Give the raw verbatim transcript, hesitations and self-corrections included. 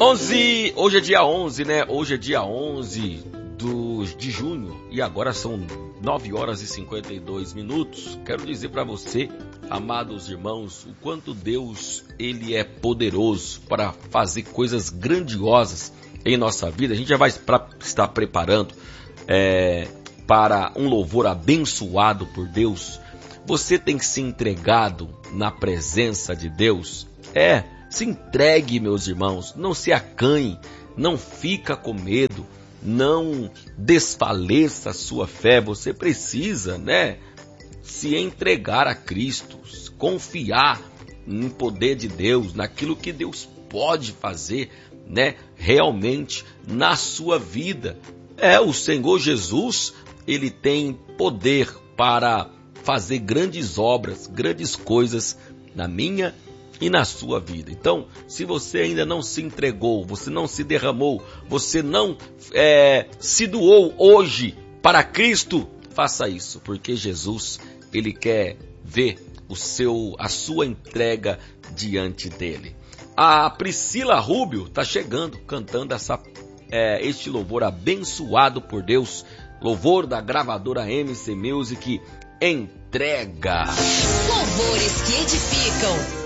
onze, hoje é dia onze, né? Hoje é dia onze do, de junho e agora são nove horas e cinquenta e dois minutos. Quero dizer para você, amados irmãos, o quanto Deus ele é poderoso para fazer coisas grandiosas em nossa vida. A gente já vai pra, estar preparando é, para um louvor abençoado por Deus. Você tem se entregado na presença de Deus? É, se entregue, meus irmãos, não se acanhe, não fica com medo, não desfaleça a sua fé. Você precisa, né, se entregar a Cristo, confiar no poder de Deus, naquilo que Deus pode fazer, né, realmente na sua vida. É, o Senhor Jesus, ele tem poder para fazer grandes obras, grandes coisas na minha e na sua vida. Então, se você ainda não se entregou, você não se derramou, você não é, se doou hoje para Cristo, faça isso, porque Jesus, ele quer ver o seu, a sua entrega diante dele. A Priscila Rubio está chegando, cantando essa, é, este louvor abençoado por Deus, louvor da gravadora M C Music, Entrega. Louvores que edificam.